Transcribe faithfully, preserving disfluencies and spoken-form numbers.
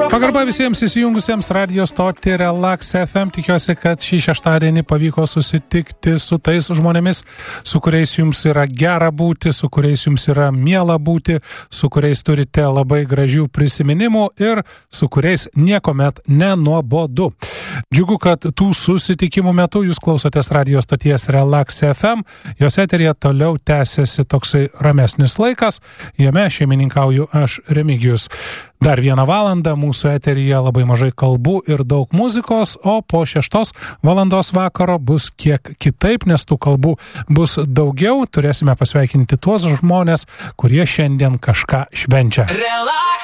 Pagarba visiems įsijungusiems radio stotį Relax F M. Tikiuosi, kad šį šeštadienį pavyko susitikti su tais žmonėmis, su kuriais jums yra gera būti, su kuriais jums yra miela būti, su kuriais turite labai gražių prisiminimų ir su kuriais niekuomet nenuobodu. Džiugu, kad tų susitikimų metu jūs klausotės radio stoties Relax F M. Jos eteryje toliau tęsiasi toksai ramesnis laikas. Jame šeimininkauju aš, Remigijus. Dar vieną valandą mūsų eteryje labai mažai kalbų ir daug muzikos, o po šeštos valandos vakaro bus kiek kitaip, nes tų kalbų bus daugiau. Turėsime pasveikinti tuos žmonės, kurie šiandien kažką švenčia. Relax!